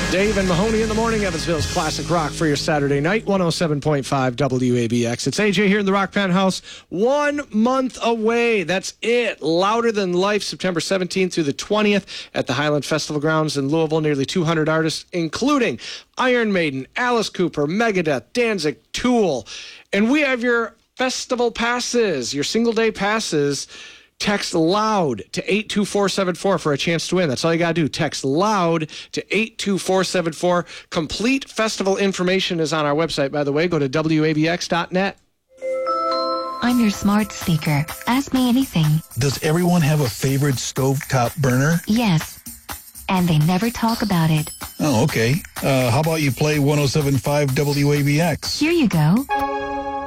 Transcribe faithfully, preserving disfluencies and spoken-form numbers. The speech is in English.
Dave and Mahoney in the morning, Evansville's classic rock for your Saturday night, one oh seven point five W A B X. It's A J here in the Rock Penthouse, one month away. That's it. Louder Than Life, September seventeenth through the twentieth at the Highland Festival Grounds in Louisville. Nearly two hundred artists, including Iron Maiden, Alice Cooper, Megadeth, Danzig, Tool. And we have your festival passes, your single-day passes. Text LOUD to eight two four seven four for a chance to win. That's all you got to do. Text LOUD to eight two four seven four. Complete festival information is on our website, by the way. Go to W A B X dot net. I'm your smart speaker. Ask me anything. Does everyone have a favorite stovetop burner? Yes. And they never talk about it. Oh, okay. Uh, how about you play one oh seven point five W A B X? Here you go.